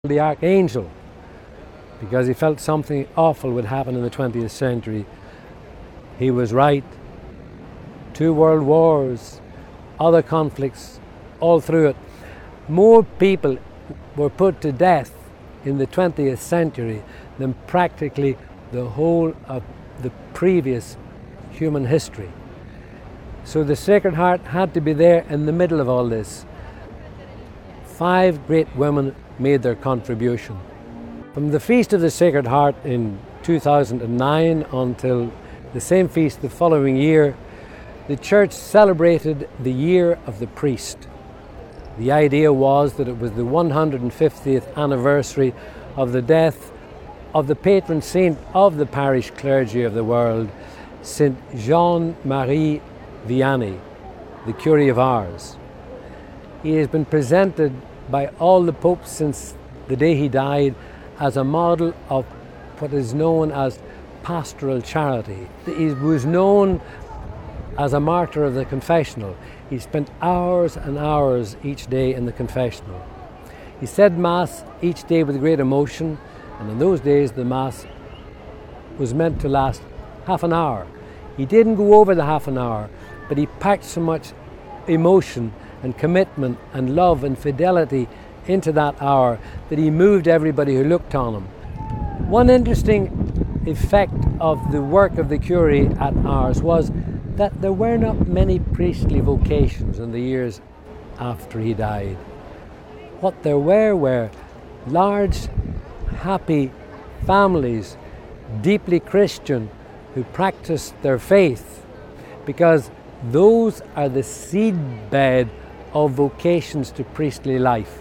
the archangel because he felt something awful would happen in the 20th century. He was right. 2 world wars, other conflicts, all through it. More people were put to death in the 20th century than practically the whole of the previous human history. So the Sacred Heart had to be there in the middle of all this. 5 great women made their contribution. From the Feast of the Sacred Heart in 2009 until the same feast the following year, the Church celebrated the Year of the Priest. The idea was that it was the 150th anniversary of the death of the patron saint of the parish clergy of the world, Saint Jean-Marie Vianney, the Curé of Ars. He has been presented by all the popes since the day he died as a model of what is known as pastoral charity. He was known as a martyr of the confessional. He spent hours and hours each day in the confessional. He said Mass each day with great emotion, and in those days the Mass was meant to last half an hour. He didn't go over the half an hour, but he packed so much emotion and commitment and love and fidelity into that hour that he moved everybody who looked on him. One interesting effect of the work of the Curé at Ars was that there were not many priestly vocations in the years after he died. What there were large, happy families, deeply Christian, who practiced their faith, because those are the seedbed of vocations to priestly life.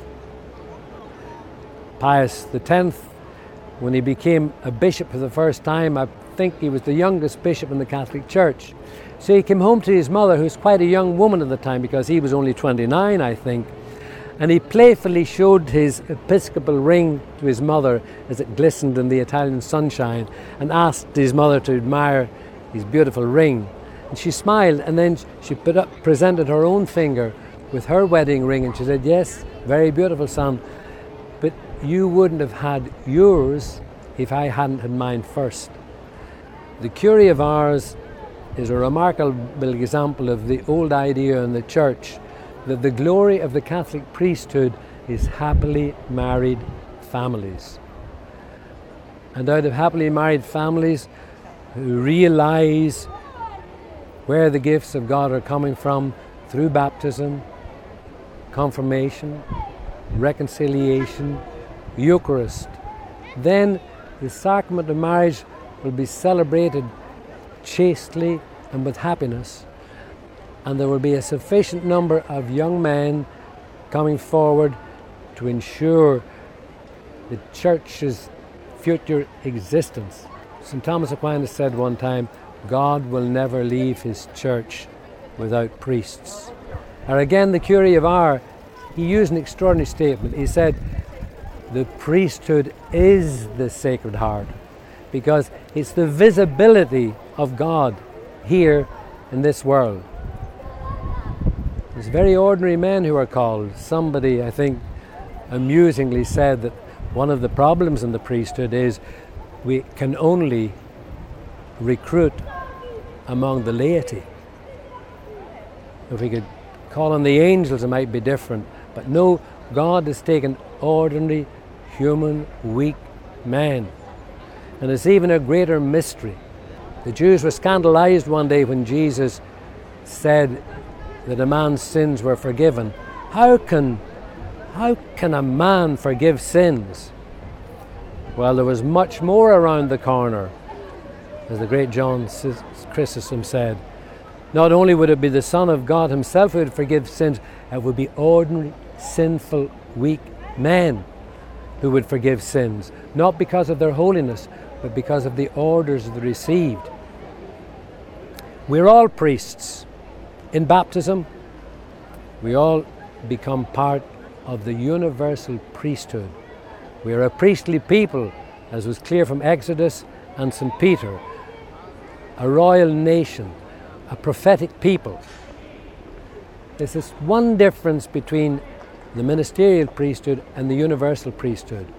Pius X, when he became a bishop for the first time, I think he was the youngest bishop in the Catholic Church. So he came home to his mother, who was quite a young woman at the time because he was only 29, I think, and he playfully showed his episcopal ring to his mother as it glistened in the Italian sunshine and asked his mother to admire his beautiful ring. And she smiled, and then she presented her own finger with her wedding ring, and she said, "Yes, very beautiful, son, but you wouldn't have had yours if I hadn't had mine first." The Curé of Ars is a remarkable example of the old idea in the Church that the glory of the Catholic priesthood is happily married families. And out of happily married families who realize where the gifts of God are coming from through baptism, confirmation, reconciliation, Eucharist, then the sacrament of marriage will be celebrated chastely and with happiness, and there will be a sufficient number of young men coming forward to ensure the Church's future existence. St. Thomas Aquinas said one time, "God will never leave his Church without priests." Or again, the Curé of Ars, he used an extraordinary statement. He said, "The priesthood is the Sacred Heart," because it's the visibility of God here in this world. There's very ordinary men who are called. Somebody, I think, amusingly said that one of the problems in the priesthood is we can only recruit among the laity. If we could call on the angels, it might be different. But no, God has taken ordinary, human, weak men. And it's even a greater mystery. The Jews were scandalized one day when Jesus said that a man's sins were forgiven. How can a man forgive sins? Well, there was much more around the corner, as the great John Chrysostom said. Not only would it be the Son of God himself who would forgive sins, it would be ordinary, sinful, weak men who would forgive sins, not because of their holiness, but because of the orders they received. We're all priests. In baptism, we all become part of the universal priesthood. We are a priestly people, as was clear from Exodus and St. Peter, a royal nation, a prophetic people. There's this one difference between the ministerial priesthood and the universal priesthood.